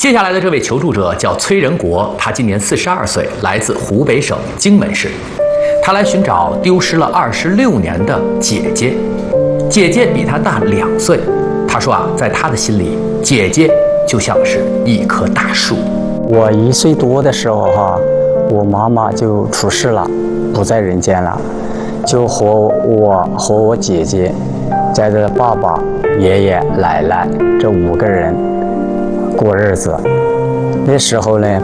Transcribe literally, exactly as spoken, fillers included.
接下来的这位求助者叫崔仁国，他今年四十二岁，来自湖北省荆门市。他来寻找丢失了二十六年的姐姐，姐姐比他大两岁。他说啊，在他的心里，姐姐就像是一棵大树。 我一岁多的时候哈，我妈妈就出世了，不在人间了，就和我和我姐姐，在这爸爸、爷爷、奶奶这五个人过日子。那时候呢，